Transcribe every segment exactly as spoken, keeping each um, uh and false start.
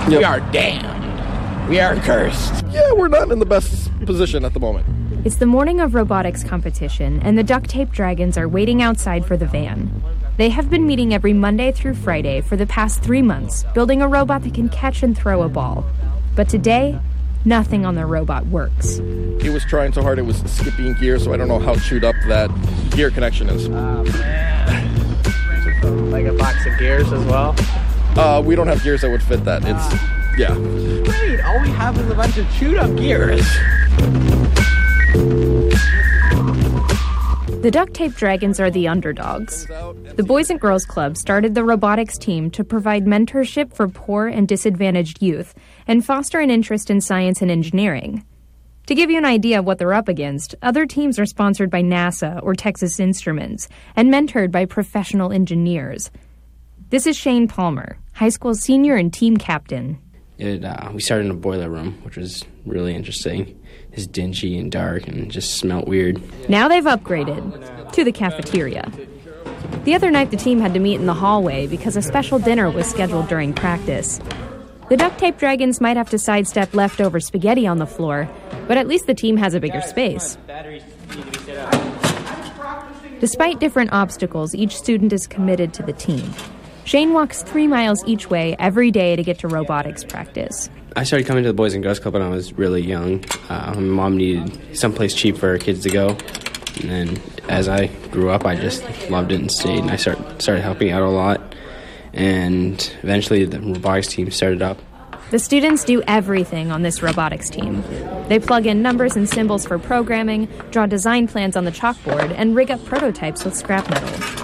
Yep. We are damned. We are cursed. Yeah, we're not in the best position at the moment. It's the morning of robotics competition, and the Duct Tape Dragons are waiting outside for the van. They have been meeting every Monday through Friday for the past three months, building a robot that can catch and throw a ball. But today, nothing on the robot works. He was trying so hard it was skipping gears, so I don't know how chewed up that gear connection is. Oh, man. Like a box of gears as well? Uh, we don't have gears that would fit that. It's, yeah. Great, all we have is a bunch of chewed up gears. The Duct Tape Dragons are the underdogs. The Boys and Girls Club started the robotics team to provide mentorship for poor and disadvantaged youth and foster an interest in science and engineering. To give you an idea of what they're up against, other teams are sponsored by NASA or Texas Instruments and mentored by professional engineers. This is Shane Palmer, high school senior and team captain. It, uh, we started in a boiler room, which was really interesting. It's dingy and dark and just smelled weird. Now they've upgraded to the cafeteria. The other night the team had to meet in the hallway because a special dinner was scheduled during practice. The Duct Tape Dragons might have to sidestep leftover spaghetti on the floor, but at least the team has a bigger space. Despite different obstacles, each student is committed to the team. Shane walks three miles each way every day to get to robotics practice. I started coming to the Boys and Girls Club when I was really young. Uh, my mom needed someplace cheap for her kids to go. And then as I grew up, I just loved it and stayed. And I start, started helping out a lot. And eventually the robotics team started up. The students do everything on this robotics team. They plug in numbers and symbols for programming, draw design plans on the chalkboard, and rig up prototypes with scrap metal.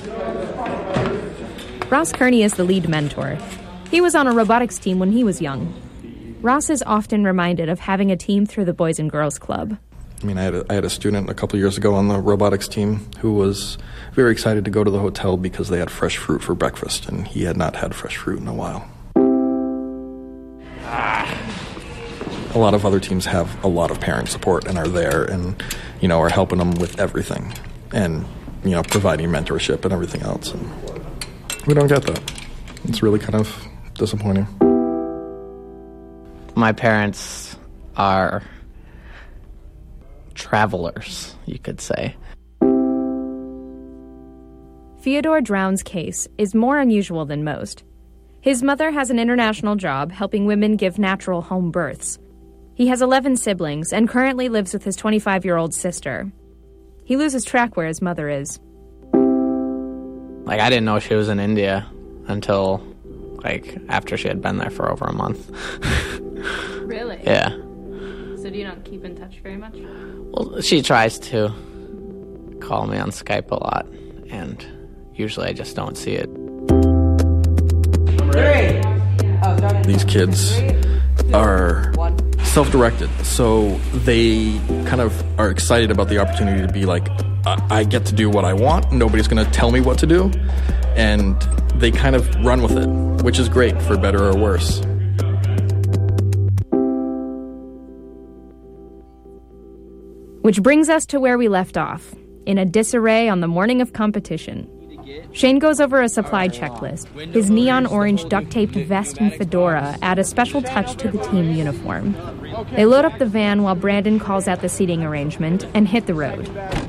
Ross Kearney is the lead mentor. He was on a robotics team when he was young. Ross is often reminded of having a team through the Boys and Girls Club. I mean, I had a, I had a student a couple years ago on the robotics team who was very excited to go to the hotel because they had fresh fruit for breakfast, and he had not had fresh fruit in a while. Ah. A lot of other teams have a lot of parent support and are there and, you know, are helping them with everything and, you know, providing mentorship and everything else. And we don't get that. It's really kind of disappointing. My parents are travelers, you could say. Fyodor Drown's case is more unusual than most. His mother has an international job helping women give natural home births. He has eleven siblings and currently lives with his twenty-five-year-old sister. He loses track where his mother is. Like, I didn't know she was in India until, like, after she had been there for over a month. Really? Yeah. So do you not keep in touch very much? Well, she tries to call me on Skype a lot, and usually I just don't see it. These kids are self-directed, so they kind of are excited about the opportunity to be like, I get to do what I want, nobody's going to tell me what to do, and they kind of run with it, which is great for better or worse. Which brings us to where we left off, in a disarray on the morning of competition. Shane goes over a supply checklist. His neon orange duct-taped vest and fedora add a special touch to the team uniform. They load up the van while Brandon calls out the seating arrangement and hit the road.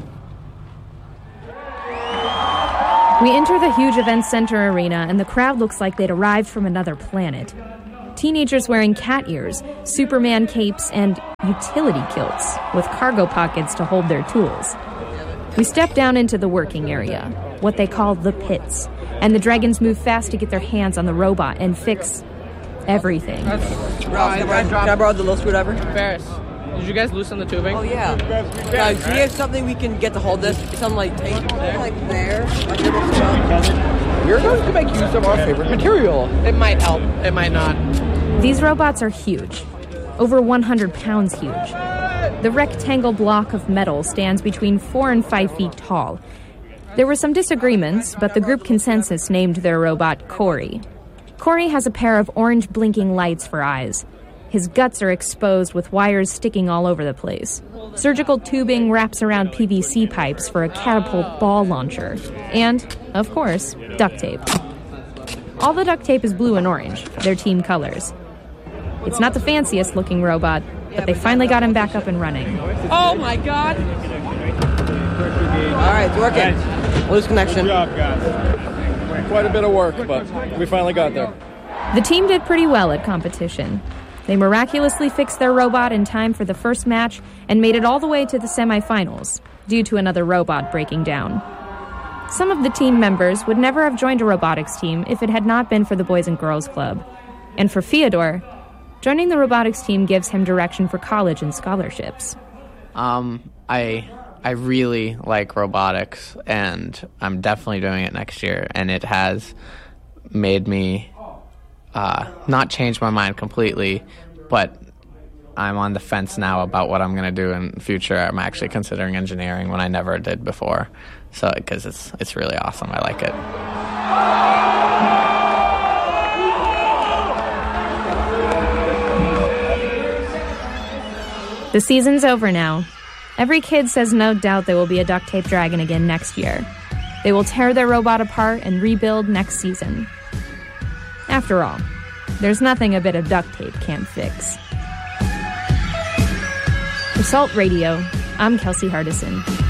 We enter the huge event center arena, and the crowd looks like they'd arrived from another planet. Teenagers wearing cat ears, Superman capes, and utility kilts with cargo pockets to hold their tools. We step down into the working area, what they call the pits, and the dragons move fast to get their hands on the robot and fix everything. Ross, can, I borrow, can I borrow the little screwdriver? Ferris, did you guys loosen the tubing? Oh, yeah. Guys, do you have something we can get to hold this? Something like tape? Like there? You're going to make use of our favorite material. It might help. It might not. These robots are huge, over one hundred pounds huge. The rectangle block of metal stands between four and five feet tall. There were some disagreements, but the group consensus named their robot Corey. Corey has a pair of orange blinking lights for eyes. His guts are exposed with wires sticking all over the place. Surgical tubing wraps around P V C pipes for a catapult ball launcher. And, of course, duct tape. All the duct tape is blue and orange, their team colors. It's not the fanciest looking robot, but they finally got him back up and running. Oh my god! Alright, it's working. Lose connection. Good job, guys. Quite a bit of work, but we finally got there. The team did pretty well at competition. They miraculously fixed their robot in time for the first match and made it all the way to the semifinals, due to another robot breaking down. Some of the team members would never have joined a robotics team if it had not been for the Boys and Girls Club. And for Fyodor, joining the robotics team gives him direction for college and scholarships. Um, I I really like robotics, and I'm definitely doing it next year, and it has made me uh, not change my mind completely, but I'm on the fence now about what I'm going to do in the future. I'm actually considering engineering when I never did before, so because it's it's really awesome. I like it. The season's over now. Every kid says no doubt there will be a duct tape dragon again next year. They will tear their robot apart and rebuild next season. After all, there's nothing a bit of duct tape can't fix. For Salt Radio, I'm Kelsey Hardison.